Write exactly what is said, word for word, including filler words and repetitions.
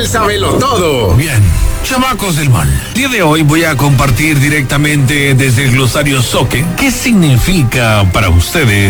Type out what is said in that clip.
Sábelo Todo. Bien, chamacos del mal. El día de hoy voy a compartir directamente desde el glosario Soque qué significa para ustedes